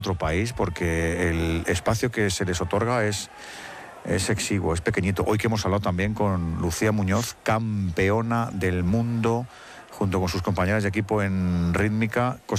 otro país, porque el espacio que se les otorga es exiguo, es pequeñito. Hoy que hemos hablado también con Lucía Muñoz, campeona del mundo junto con sus compañeras de equipo en rítmica,